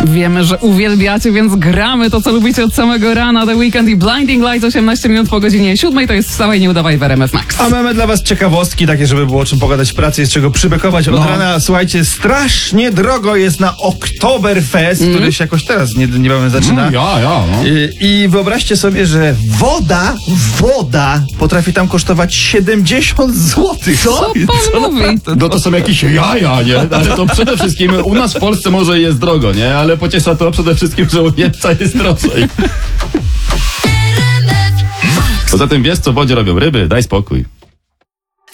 Wiemy, że uwielbiacie, więc gramy to, co lubicie od samego rana. The Weekend i Blinding Lights 18 minut po godzinie 7. To jest Wstawaj, nie udawaj w RMF Max. A mamy dla was ciekawostki, takie, żeby było o czym pogadać w pracy, jest czego przybekować od rana. Słuchajcie, strasznie drogo jest na Oktoberfest, który się jakoś teraz niebawem zaczyna. I wyobraźcie sobie, że woda potrafi tam kosztować 70 zł. Co pan mówi? No to są jakieś jaja, nie? Ale to przede wszystkim u nas w Polsce może jest drogo, nie? Ale pociesza to przede wszystkim, że u Niemca jest drożej. Poza tym wiesz, co w wodzie robią ryby? Daj spokój.